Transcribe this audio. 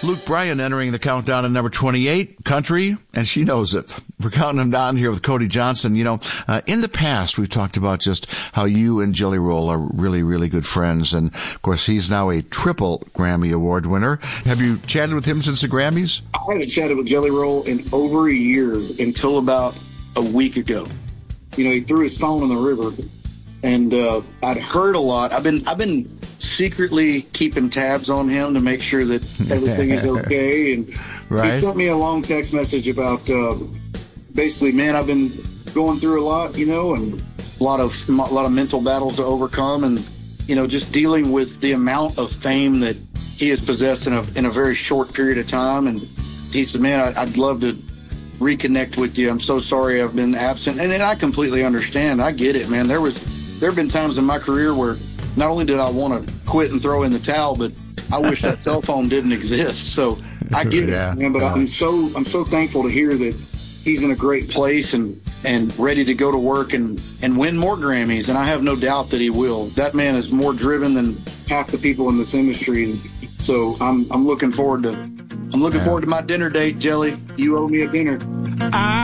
Luke Bryan entering the countdown at number 28, country, and she knows it. We're counting him down here with Cody Johnson. You know, in the past, we've talked about just how you and Jelly Roll are really, really good friends. And, of course, he's now a triple Grammy Award winner. Have you chatted with him since the Grammys? I haven't chatted with Jelly Roll in over a year until about a week ago. You know, he threw his phone in the river, and I'd heard a lot. I've been secretly keeping tabs on him to make sure that everything is okay. And right. He sent me a long text message about basically, man, I've been going through a lot, you know, and a lot of mental battles to overcome, and you know, just dealing with the amount of fame that he has possessed in a very short period of time. And he said, man, I'd love to reconnect with you. I'm so sorry I've been absent. And I completely understand. I get it, man. There have been times in my career where not only did I want to quit and throw in the towel, but I wish that cell phone didn't exist. So I get it, man. But I'm so thankful to hear that he's in a great place and ready to go to work and win more Grammys. And I have no doubt that he will. That man is more driven than half the people in this industry. And so I'm looking forward to my dinner date, Jelly. You owe me a dinner.